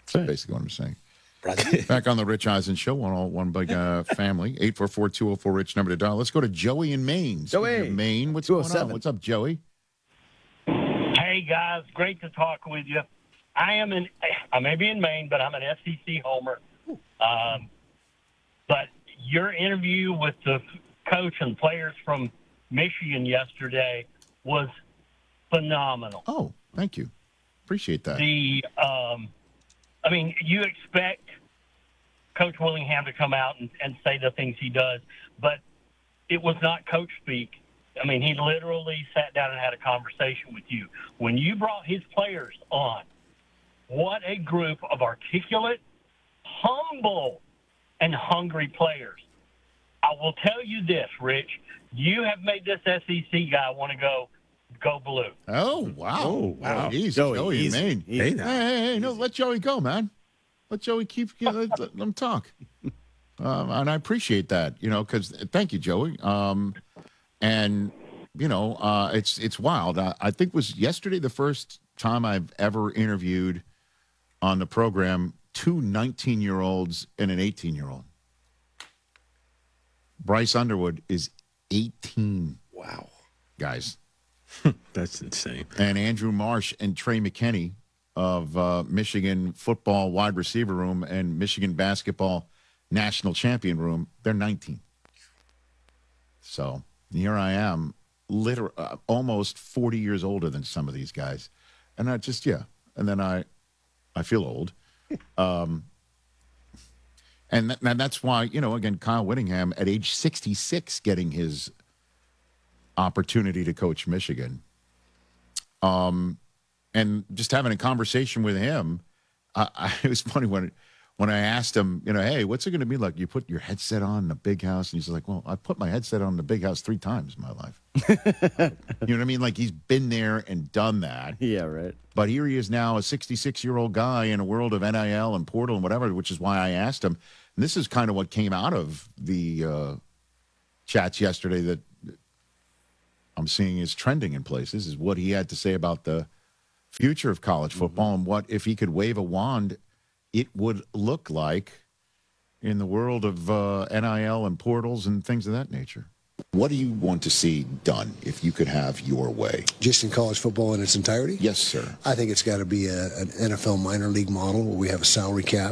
That's basically what I'm saying. Brother. Back on the Rich Eisen Show on all one big family. 844-204-RICH, number to dial. Let's go to Joey in Maine. Joey. Maine, what's going on? 207. What's up, Joey? Hey, guys. Great to talk with you. I may be in Maine, but I'm an SEC homer. But your interview with the coach and players from Michigan yesterday was phenomenal. Oh, thank you. Appreciate that. You expect Coach Willingham to come out and say the things he does, but it was not coach speak. I mean, he literally sat down and had a conversation with you. When you brought his players on, what a group of articulate, humble, and hungry players. I will tell you this, Rich. You have made this SEC guy want to go blue. Oh, wow. Oh, wow. Jeez, Joey, in Maine. Hey, no, let Joey go, man. Let Joey let him talk. And I appreciate that, because thank you, Joey. It's wild. I think it was yesterday the first time I've ever interviewed on the program 2 19-year-olds and an 18-year-old. Bryce Underwood is 18. Wow. Guys. That's insane. And Andrew Marsh and Trey McKinney of Michigan football wide receiver room and Michigan basketball national champion room, they're 19. So here I am, almost 40 years older than some of these guys. And and then I feel old. And that's why, again, Kyle Whittingham at age 66 getting his opportunity to coach Michigan. And just having a conversation with him, it was funny when I asked him, hey, what's it going to be like? You put your headset on in a big house? And he's like, well, I put my headset on in the big house 3 times in my life. You know what I mean? Like he's been there and done that. Yeah, right. But here he is now, a 66-year-old guy in a world of NIL and portal and whatever, which is why I asked him. And this is kind of what came out of the chats yesterday that I'm seeing is trending in places, is what he had to say about the future of college football and what, if he could wave a wand, it would look like in the world of NIL and portals and things of that nature. What do you want to see done if you could have your way? Just in college football in its entirety? Yes, sir. I think it's got to be an NFL minor league model where we have a salary cap.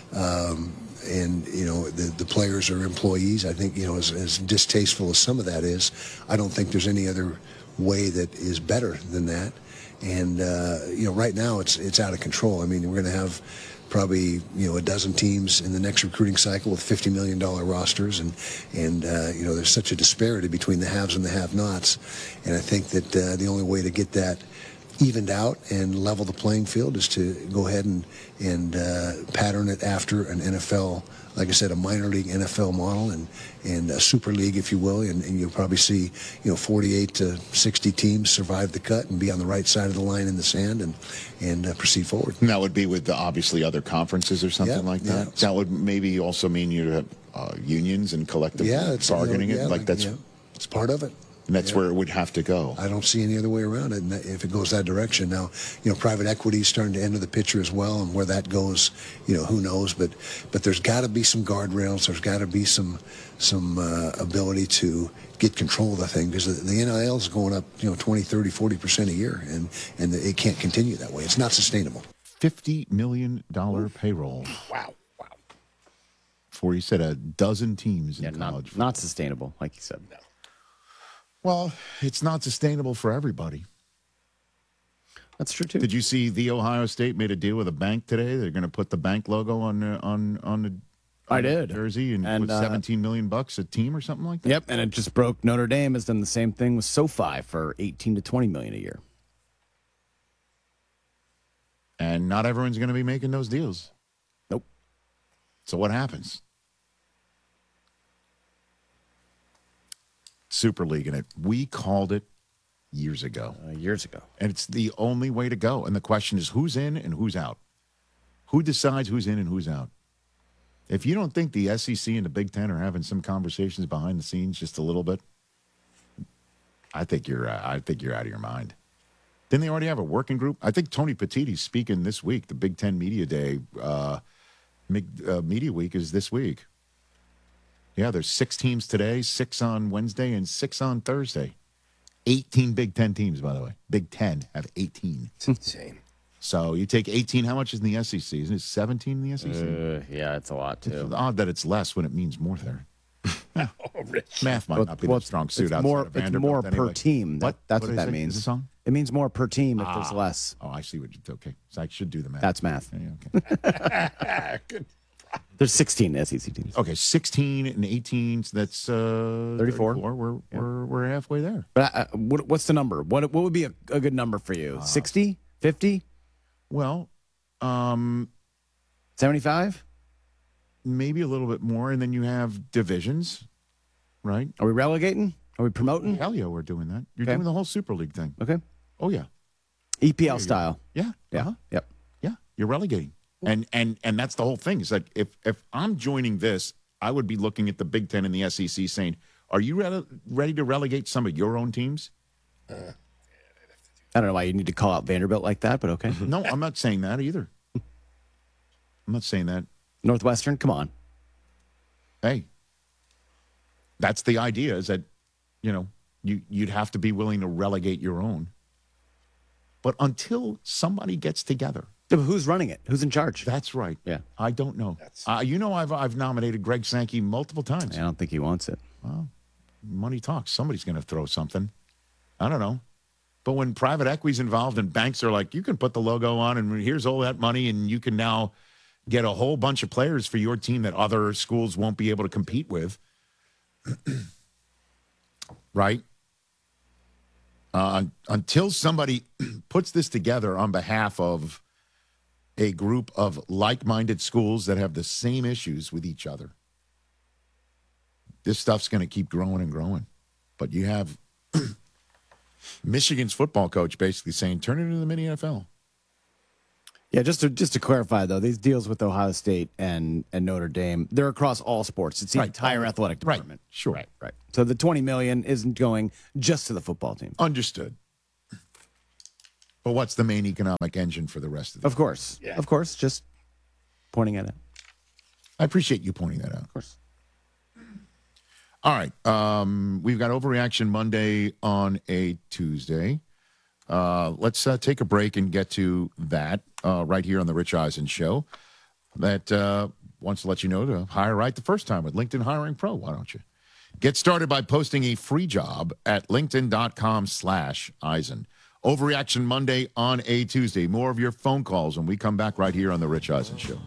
The players are employees. I think, as distasteful as some of that is, I don't think there's any other way that is better than that. And, right now it's out of control. I mean, we're going to have probably, a dozen teams in the next recruiting cycle with $50 million rosters. And there's such a disparity between the haves and the have-nots. And I think that the only way to get that evened out and level the playing field is to go ahead and pattern it after an NFL, like I said, a minor league NFL model and a super league, if you will, and you'll probably see 48 to 60 teams survive the cut and be on the right side of the line in the sand and proceed forward. And that would be with obviously other conferences or something like that. That would maybe also mean you have unions and collective bargaining. It's part of it. And that's where it would have to go. I don't see any other way around it. And if it goes that direction, now, private equity is starting to enter the picture as well, and where that goes, who knows? But there's got to be some guardrails. There's got to be some ability to get control of the thing, because the NIL is going up, 20, 30, 40% a year, and it can't continue that way. It's not sustainable. $50 million payroll. Wow. For, you said, a dozen teams in college. Not sustainable, like you said. No. Well, it's not sustainable for everybody. That's true too. Did you see the Ohio State made a deal with a bank today? They're going to put the bank logo on the jersey and with $17 million a team or something like that. Yep, and it just broke. Notre Dame has done the same thing with SoFi for $18 to $20 million a year. And not everyone's going to be making those deals. Nope. So what happens? Super League in it. We called it years ago. And it's the only way to go. And the question is, who's in and who's out? Who decides who's in and who's out? If you don't think the SEC and the Big Ten are having some conversations behind the scenes just a little bit, I think you're out of your mind. Didn't they already have a working group? I think Tony Petitti's speaking this week. The Big Ten Media Day, Media Week is this week. Yeah, there's 6 teams today, 6 on Wednesday, and 6 on Thursday. 18 Big Ten teams, by the way. Big Ten have 18. It's insane. So you take 18. How much is in the SEC? Isn't it 17 in the SEC? Yeah, it's a lot, too. It's odd that it's less when it means more there. Oh, Rich. Math might not be the strong suit outside of Vanderbilt. It's more anyway. per team. That's What what is that it? means. Is it a song? It means more per team if there's less. Oh, I see what you okay. So I should do the math. That's math. Yeah, okay. Good. There's 16 SEC teams. Okay, 16 and 18. So that's 34. We're halfway there. But what's the number? What would be a good number for you? 60? 50? Well, 75? maybe a little bit more, and then you have divisions, right? Are we relegating? Are we promoting? Hell yeah, we're doing that. You're Okay. doing the whole Super League thing. Okay. Oh yeah, EPL style. yeah, Yeah. uh-huh. Yep. Yeah. You're relegating, and that's the whole thing. Is that if I'm joining this, I would be looking at the Big Ten and the SEC, saying, "Are you ready to relegate some of your own teams?" I don't know why you need to call out Vanderbilt like that, but okay. No, I'm not saying that either. I'm not saying that. Northwestern, come on. Hey, that's the idea. Is that you'd have to be willing to relegate your own. But until somebody gets together, Yeah, but who's running it? Who's in charge? that's right. Yeah. I don't know. I've nominated Greg Sankey multiple times. I don't think he wants it. Money talks. Somebody's going to throw something. I don't know. But when private equity's involved and banks are like, you can put the logo on and here's all that money and you can now get a whole bunch of players for your team that other schools won't be able to compete with. Right? Until somebody puts this together on behalf of a group of like-minded schools that have the same issues with each other, this stuff's going to keep growing and growing. But you have Michigan's football coach basically saying, turn it into the mini NFL. Yeah, just to clarify though, these deals with Ohio State and Notre Dame, they're across all sports. It's the Right. entire athletic Right. department. Sure. Right. So the $20 million isn't going just to the football team. Understood. But what's the main economic engine for the rest of the Of course. Yeah. Of course. Just pointing it out. I appreciate you pointing that out. Of course. All right. We've got Overreaction Monday on a Tuesday. Let's take a break and get to that right here on the Rich Eisen Show. That wants to let you know to hire right the first time with LinkedIn Hiring Pro. Why don't you? Get started by posting a free job at linkedin.com/Eisen. Overreaction Monday on a Tuesday. More of your phone calls when we come back right here on the Rich Eisen Show.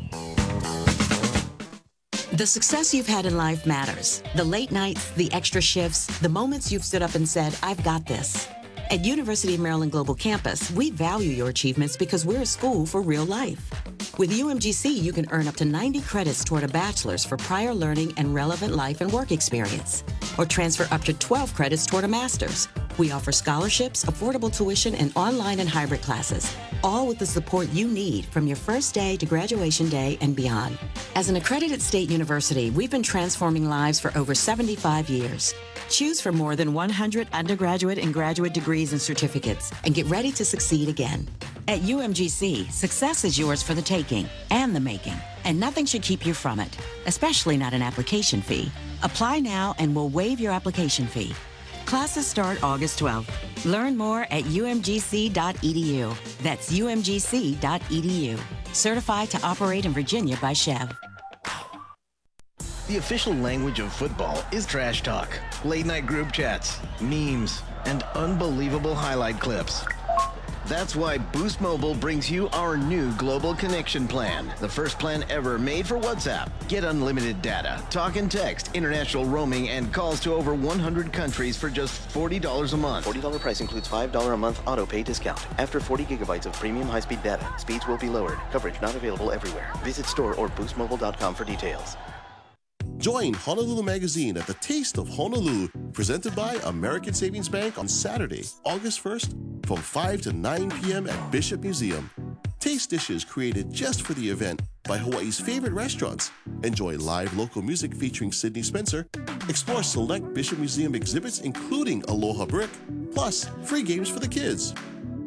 The success you've had in life matters. The late nights, the extra shifts, the moments you've stood up and said, I've got this. At University of Maryland Global Campus, we value your achievements because we're a school for real life. With UMGC, you can earn up to 90 credits toward a bachelor's for prior learning and relevant life and work experience, or transfer up to 12 credits toward a master's. We offer scholarships, affordable tuition, and online and hybrid classes, all with the support you need from your first day to graduation day and beyond. As an accredited state university, we've been transforming lives for over 75 years. Choose from more than 100 undergraduate and graduate degrees and certificates, and get ready to succeed again. At UMGC, success is yours for the taking and the making, and nothing should keep you from it, especially not an application fee. Apply now and we'll waive your application fee. Classes start August 12th. Learn more at umgc.edu. That's umgc.edu. Certified to operate in Virginia by Chev. The official language of football is trash talk, late night group chats, memes, and unbelievable highlight clips. That's why Boost Mobile brings you our new global connection plan, the first plan ever made for WhatsApp. Get unlimited data, talk and text, international roaming, and calls to over 100 countries for just $40 a month. $40 price includes $5 a month auto pay discount. After 40 gigabytes of premium high-speed data, speeds will be lowered. Coverage not available everywhere. Visit store or boostmobile.com for details. Join Honolulu Magazine at the Taste of Honolulu, presented by American Savings Bank on Saturday, August 1st, from 5 to 9 p.m. at Bishop Museum. Taste dishes created just for the event by Hawaii's favorite restaurants. Enjoy live local music featuring Sydney Spencer. Explore select Bishop Museum exhibits, including Aloha Brick, plus free games for the kids.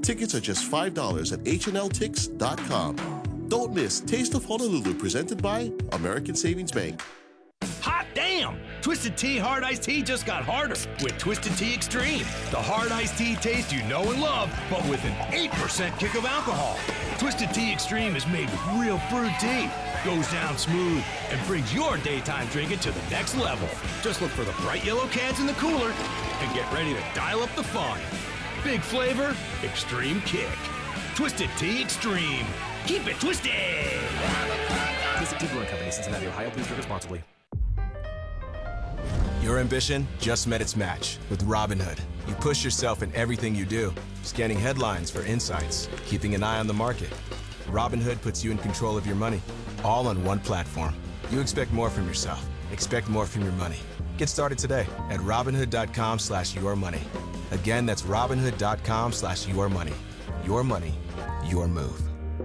Tickets are just $5 at hnltix.com. Don't miss Taste of Honolulu, presented by American Savings Bank. Hot damn! Twisted Tea Hard Iced Tea just got harder with Twisted Tea Extreme. The hard iced tea taste you know and love, but with an 8% kick of alcohol. Twisted Tea Extreme is made with real brewed tea, goes down smooth, and brings your daytime drinking to the next level. Just look for the bright yellow cans in the cooler and get ready to dial up the fun. Big flavor, extreme kick. Twisted Tea Extreme. Keep it twisted! Twisted Tea Brewing Company, Cincinnati, Ohio. Please drink responsibly. Your ambition just met its match with Robinhood. You push yourself in everything you do, scanning headlines for insights, keeping an eye on the market. Robinhood puts you in control of your money, all on one platform. You expect more from yourself. Expect more from your money. Get started today at Robinhood.com/yourmoney. Again, that's Robinhood.com/yourmoney. Your money, your move.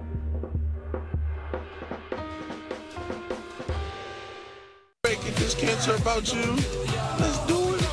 Making this cancer about you. Let's do it.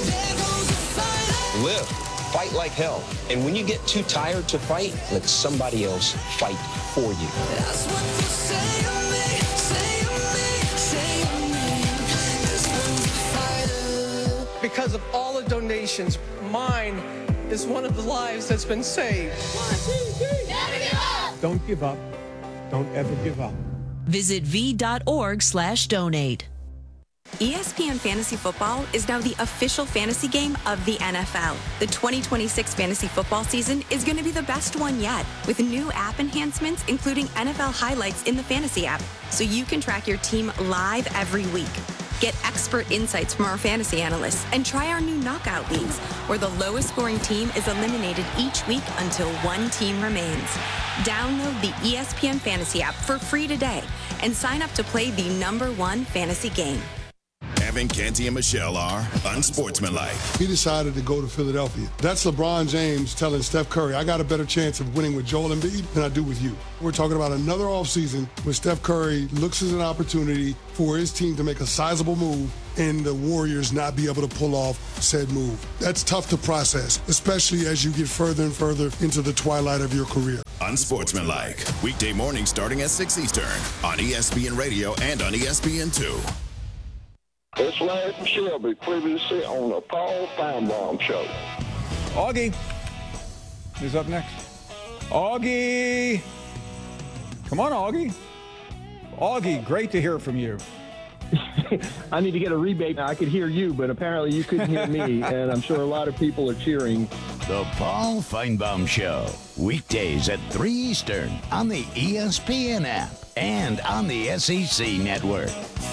Live. Fight like hell. And when you get too tired to fight, let somebody else fight for you. That's what you say to me, say to me, say to me. This one's a fighter. Because of all the donations, mine is one of the lives that's been saved. 1, 2, 3. Never give up. Don't give up. Don't ever give up. Visit v.org/donate. ESPN Fantasy Football is now the official fantasy game of the NFL. The 2026 fantasy football season is going to be the best one yet, with new app enhancements, including NFL highlights in the fantasy app, so you can track your team live every week. Get expert insights from our fantasy analysts and try our new knockout leagues, where the lowest scoring team is eliminated each week until one team remains. Download the ESPN Fantasy app for free today and sign up to play the #1 fantasy game. Evan, Canty, and Michelle are unsportsmanlike. He decided to go to Philadelphia. That's LeBron James telling Steph Curry, I got a better chance of winning with Joel Embiid than I do with you. We're talking about another offseason where Steph Curry looks as an opportunity for his team to make a sizable move and the Warriors not be able to pull off said move. That's tough to process, especially as you get further and further into the twilight of your career. Unsportsmanlike. Weekday mornings starting at 6 Eastern on ESPN Radio and on ESPN2. It's Larry from Shelby, previously on the Paul Feinbaum Show. Augie is up next. Augie! Come on, Augie. Augie, great to hear from you. I need to get a rebate. I could hear you, but apparently you couldn't hear me, and I'm sure a lot of people are cheering. The Paul Feinbaum Show, weekdays at 3 Eastern on the ESPN app and on the SEC Network.